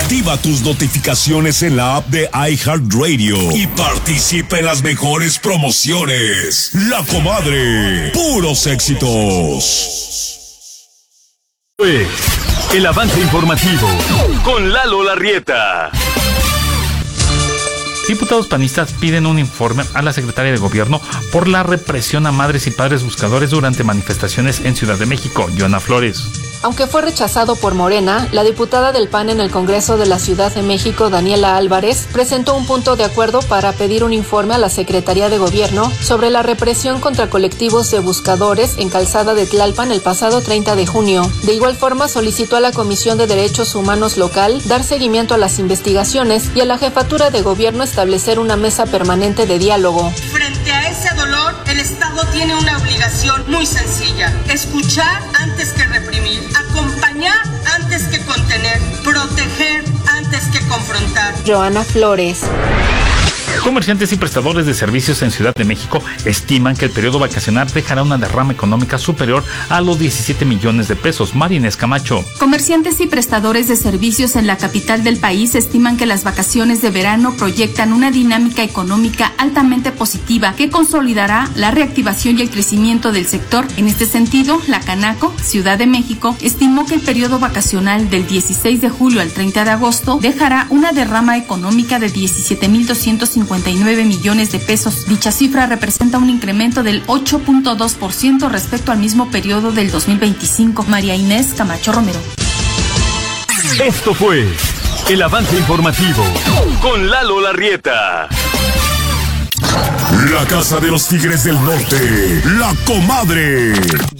Activa tus notificaciones en la app de iHeartRadio y participa en las mejores promociones. La Comadre, puros éxitos. El avance informativo con Lalo Larrieta. Diputados panistas piden un informe a la secretaria de Gobierno por la represión a madres y padres buscadores durante manifestaciones en Ciudad de México. Joana Flores. Aunque fue rechazado por Morena, la diputada del PAN en el Congreso de la Ciudad de México, Daniela Álvarez, presentó un punto de acuerdo para pedir un informe a la Secretaría de Gobierno sobre la represión contra colectivos de buscadores en Calzada de Tlalpan el pasado 30 de junio. De igual forma, solicitó a la Comisión de Derechos Humanos local dar seguimiento a las investigaciones y a la Jefatura de Gobierno establecer una mesa permanente de diálogo. Frente a ese dolor, el Estado tiene una obligación muy sencilla: escuchar antes que reprimir, acompañar antes que contener, proteger antes que confrontar. Joana Flores. Comerciantes y prestadores de servicios en Ciudad de México estiman que el periodo vacacional dejará una derrama económica superior a los 17 millones de pesos. María Inés Camacho. Comerciantes y prestadores de servicios en la capital del país estiman que las vacaciones de verano proyectan una dinámica económica altamente positiva que consolidará la reactivación y el crecimiento del sector. En este sentido, la Canaco, Ciudad de México, estimó que el periodo vacacional del 16 de julio al 30 de agosto dejará una derrama económica de 17,259 millones de pesos. Dicha cifra representa un incremento del 8.2% respecto al mismo periodo del 2025. María Inés Camacho Romero. Esto fue el avance informativo con Lalo Larrieta. La Casa de los Tigres del Norte, La Comadre.